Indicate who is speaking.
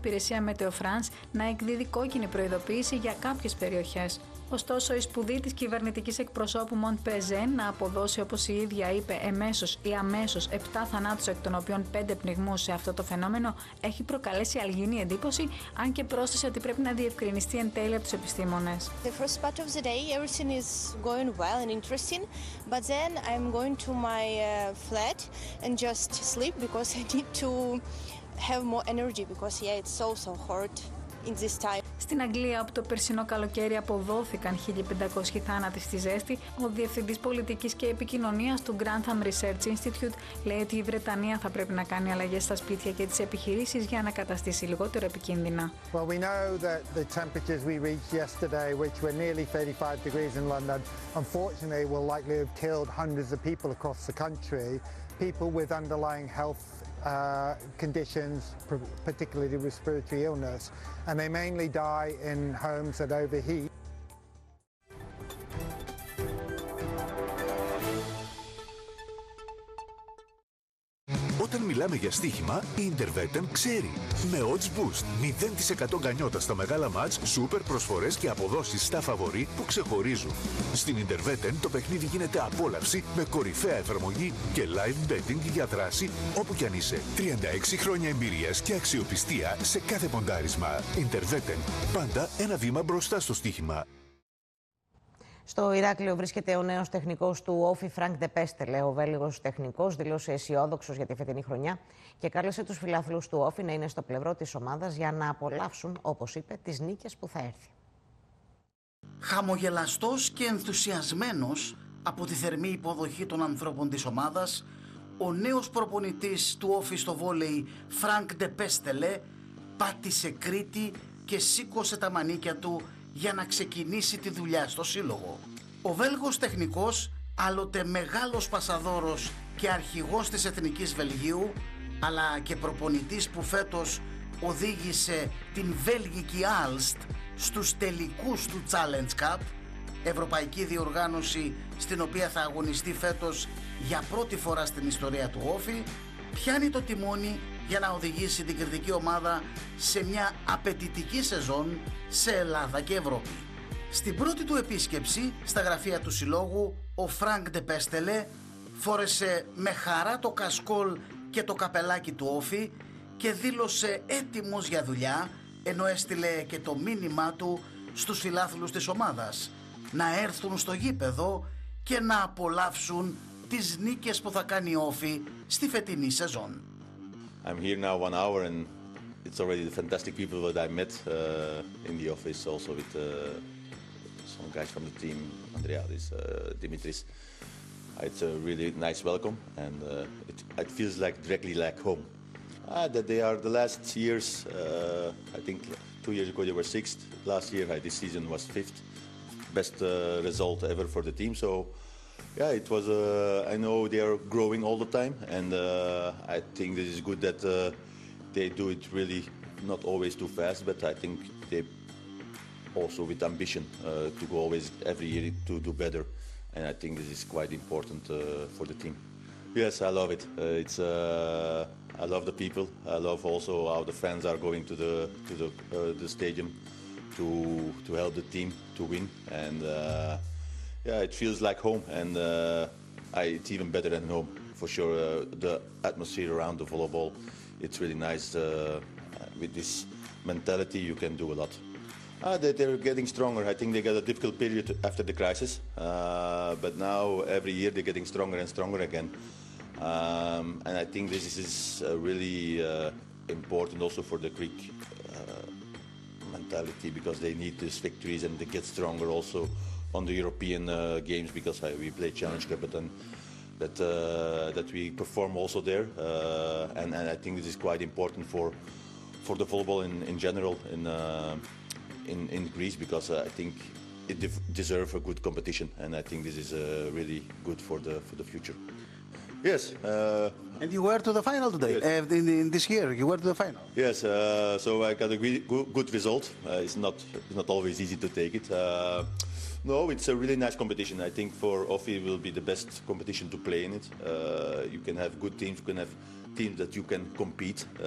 Speaker 1: υπηρεσία Meteo France να εκδίδει κόκκινη προειδοποίηση για κάποιες περιοχές. Ωστόσο, η σπουδή της κυβερνητικής εκπροσώπου Μοντ Πεζέν να αποδώσει, όπως η ίδια είπε, εμέσως ή αμέσως 7 θανάτους, εκ των οποίων 5 πνιγμούς σε αυτό το φαινόμενο, έχει προκαλέσει αλγινή εντύπωση, αν και πρόσθεσε ότι πρέπει να διευκρινιστεί εν τέλει από τους επιστήμονες.
Speaker 2: The first part of the day, everything is going well and interesting, but then I'm going to my flat and just sleep because I need to have more energy because it's so hot in this time.
Speaker 1: Στην Αγγλία, όπου το περσινό καλοκαίρι αποδόθηκαν 1.500 θάνατοι στη ζέστη, ο Διευθυντής Πολιτικής και Επικοινωνίας του Grantham Research Institute λέει ότι η Βρετανία θα πρέπει να κάνει αλλαγές στα σπίτια και τις επιχειρήσεις για να καταστήσει λιγότερο επικίνδυνα.
Speaker 3: Well, we know that the temperatures we reached yesterday, which were nearly 35 degrees in London, unfortunately will likely have killed hundreds of people across the country, people with underlying health conditions, particularly respiratory illness, and they mainly die in homes that overheat.
Speaker 4: Όταν μιλάμε για στοίχημα, η Intervetten ξέρει. Με Odds Boost, 0% γκανιότα στα μεγάλα μάτς, σούπερ προσφορές και αποδόσεις στα φαβορί που ξεχωρίζουν. Στην Intervetten το παιχνίδι γίνεται απόλαυση με κορυφαία εφαρμογή και live betting για δράση όπου κι αν είσαι. 36 χρόνια εμπειρίας και αξιοπιστία σε κάθε ποντάρισμα. Intervetten, πάντα ένα βήμα μπροστά στο στοίχημα.
Speaker 5: Στο Ηράκλειο βρίσκεται ο νέος τεχνικός του Όφη, Φρανκ Ντεπέστελε. Ο Βέλγος τεχνικός δήλωσε αισιόδοξος για τη φετινή χρονιά και κάλεσε τους φιλάθλους του Όφη να είναι στο πλευρό της ομάδας για να απολαύσουν, όπως είπε, τις νίκες που θα έρθει.
Speaker 6: Χαμογελαστός και ενθουσιασμένος από τη θερμή υποδοχή των ανθρώπων της ομάδας, ο νέος προπονητής του Όφη στο βόλεϊ, Φρανκ Ντεπέστελε, πάτησε Κρήτη και σήκωσε τα μανίκια του για να ξεκινήσει τη δουλειά στο σύλλογο. Ο Βέλγος τεχνικός, άλλοτε μεγάλος πασαδόρος και αρχηγός της Εθνικής Βελγίου, αλλά και προπονητής που φέτος οδήγησε την Βέλγικη Άλστ στους τελικούς του Challenge Cup, ευρωπαϊκή διοργάνωση στην οποία θα αγωνιστεί φέτος για πρώτη φορά στην ιστορία του Όφη, πιάνει το τιμόνι για να οδηγήσει την κρητική ομάδα σε μια απαιτητική σεζόν σε Ελλάδα και Ευρώπη. Στην πρώτη του επίσκεψη στα γραφεία του συλλόγου, ο Φρανκ Ντεπέστελε φόρεσε με χαρά το κασκόλ και το καπελάκι του Όφη και δήλωσε έτοιμος για δουλειά, ενώ έστειλε και το μήνυμά του στους φιλάθλους της ομάδας να έρθουν στο γήπεδο και να απολαύσουν τις νίκες που θα κάνει ο Όφη στη φετινή σεζόν.
Speaker 7: I'm here now 1 hour and it's already the fantastic people that I met in the office, also with some guys from the team, Andreadis, Dimitris. It's a really nice welcome and it feels like directly like home. That they are the last years, I think 2 years ago they were 6th, last year this season was 5th, best result ever for the team, so yeah, it was. I know they are growing all the time, and I think this is good that they do it really not always too fast, but I think they also with ambition to go always every year to do better, and I think this is quite important for the team. Yes, I love it. I love the people. I love also how the fans are going to the stadium to help the team to win, and. Yeah, it feels like home, and it's even better than home for sure. The atmosphere around the volleyball, it's really nice. With this mentality, you can do a lot. They're getting stronger. I think they got a difficult period after the crisis, but now every year they're getting stronger and stronger again. And I think this is really important also for the Greek mentality, because they need these victories and they get stronger also on the European games, because we play Challenge Cup, but then that we perform also there, and I think this is quite important for the volleyball in general in Greece, because I think it deserves a good competition, and I think this is really good for the future. Yes.
Speaker 6: And you were to the final today. Yes. In this year, you were to the final.
Speaker 7: Yes. So I got a really good result. It's not always easy to take it. No, it's a really nice competition. I think for Ofi it will be the best competition to play in it. You can have good teams, you can have teams that you can compete.